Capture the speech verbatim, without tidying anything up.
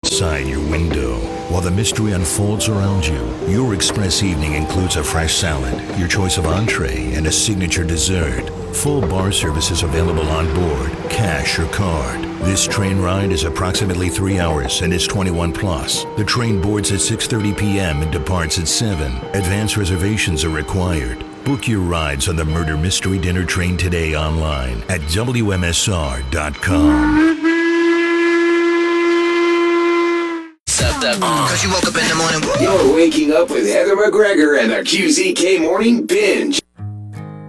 outside your window. While the mystery unfolds around you, your express evening includes a fresh salad, your choice of entree, and a signature dessert. Full bar service is available on board, cash or card. This train ride is approximately three hours and is twenty-one plus. The train boards at six thirty p.m. and departs at seven. Advance reservations are required. Book your rides on the Murder Mystery Dinner Train today online at W M S R dot com. Cause you woke up in the morning. You're waking up with Heather McGregor and the Q Z K Morning Binge.